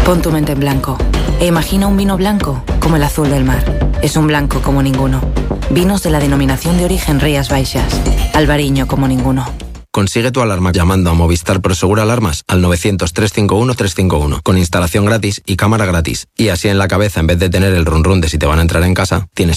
Pon tu mente en blanco e imagina un vino blanco como el azul del mar. Es un blanco como ninguno. Vinos de la denominación de origen Rías Baixas. Albariño como ninguno. Consigue tu alarma llamando a Movistar Prosegur Alarmas al 900-351-351 con instalación gratis y cámara gratis. Y así en la cabeza, en vez de tener el run run de si te van a entrar en casa, tienes